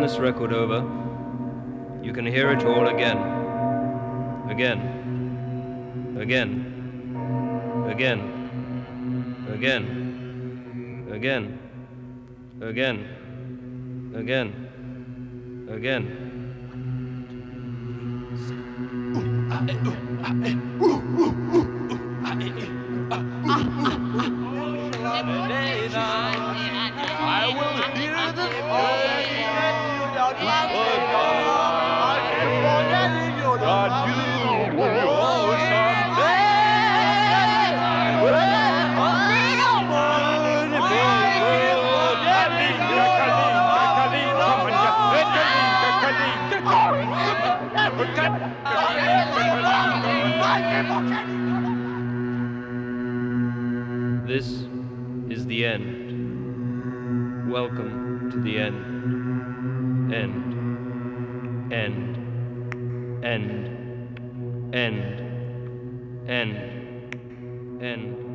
this record over, you can hear it all again. Again. Again. Again. Again. Again. Again. Again. Again. I will hear the This is the end. Welcome to the end. End. End. End. End. End. End.